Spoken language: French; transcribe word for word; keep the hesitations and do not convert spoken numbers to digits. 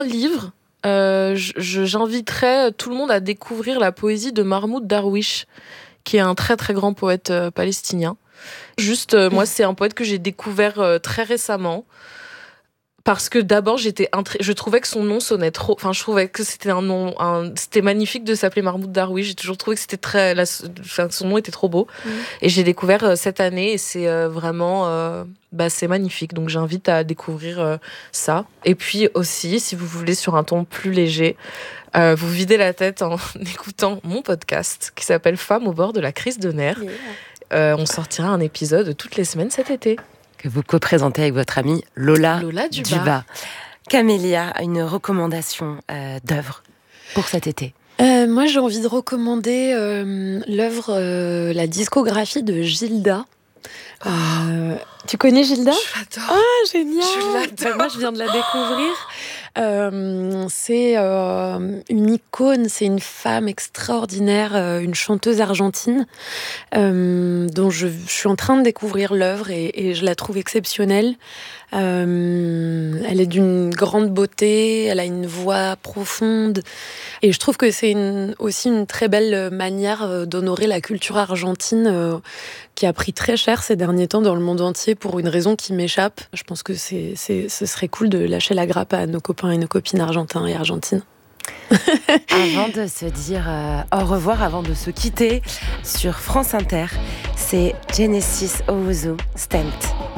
livre, euh, je, j'inviterais tout le monde à découvrir la poésie de Mahmoud Darwish, qui est un très très grand poète euh, palestinien. Juste, euh, moi, c'est un poète que j'ai découvert euh, très récemment. Parce que d'abord, j'étais intriguée. Je trouvais que son nom sonnait trop. Enfin, je trouvais que c'était un nom. Un... C'était magnifique de s'appeler Mahmoud Darwish. J'ai toujours trouvé que c'était très. La... Enfin, son nom était trop beau. Mmh. Et j'ai découvert euh, cette année et c'est euh, vraiment. Euh... Bah, c'est magnifique. Donc, j'invite à découvrir euh, ça. Et puis aussi, si vous voulez, sur un ton plus léger, euh, vous videz la tête en écoutant mon podcast qui s'appelle Femmes au bord de la crise de nerfs. Yeah. Euh, on sortira un épisode toutes les semaines cet été. Que vous co-présentez avec votre amie Lola, Lola Duba. Duba. Camélia, une recommandation euh, d'œuvre pour cet été? euh, Moi, j'ai envie de recommander euh, l'œuvre, euh, la discographie de Gilda. Oh. Euh, tu connais Gilda? Je l'adore. Ah, génial. Je l'adore. Ben, moi, je viens de la découvrir. Euh, c'est euh, une icône, c'est une femme extraordinaire, euh, une chanteuse argentine euh, dont je, je suis en train de découvrir l'œuvre et, et je la trouve exceptionnelle. Euh, elle est d'une grande beauté, elle a une voix profonde et je trouve que c'est une, aussi une très belle manière d'honorer la culture argentine euh, qui a pris très cher ces derniers temps dans le monde entier pour une raison qui m'échappe. Je pense que c'est, c'est, ce serait cool de lâcher la grappe à nos copains et nos copines argentins et argentines. Avant de se dire euh, au revoir, avant de se quitter sur France Inter, c'est Genesis Owusu Stent.